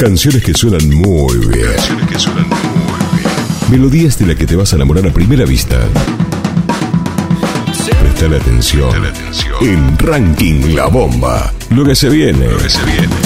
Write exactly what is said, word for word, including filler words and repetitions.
Canciones que suenan muy bien. Canciones que suenan muy bien. Melodías de la que te vas a enamorar a primera vista. Prestale atención. Prestale atención. En Ranking La Bomba. Lo que se viene. Lo que se viene.